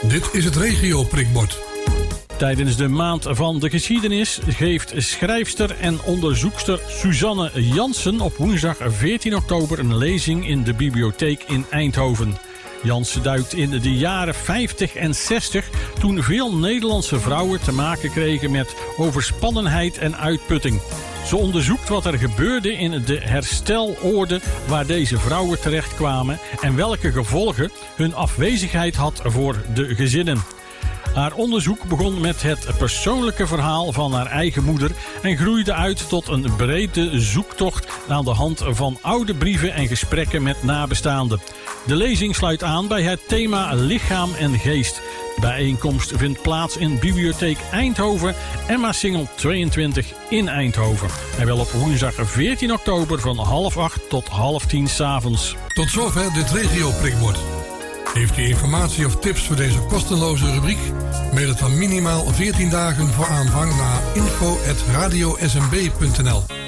Dit is het regio-prikbord. Tijdens de maand van de geschiedenis geeft schrijfster en onderzoekster Suzanne Jansen op woensdag 14 oktober een lezing in de bibliotheek in Eindhoven. Jansen duikt in de jaren 50 en 60 toen veel Nederlandse vrouwen te maken kregen met overspannenheid en uitputting. Ze onderzoekt wat er gebeurde in de hersteloorden waar deze vrouwen terechtkwamen en welke gevolgen hun afwezigheid had voor de gezinnen. Haar onderzoek begon met het persoonlijke verhaal van haar eigen moeder en groeide uit tot een brede zoektocht aan de hand van oude brieven en gesprekken met nabestaanden. De lezing sluit aan bij het thema lichaam en geest. De bijeenkomst vindt plaats in Bibliotheek Eindhoven, Emma Singel 22 in Eindhoven. En wel op woensdag 14 oktober van 7:30 tot 9:30 s'avonds. Tot zover dit regio-prikbord. Heeft u informatie of tips voor deze kostenloze rubriek? Mail het dan minimaal 14 dagen voor aanvang naar info@radiosmb.nl.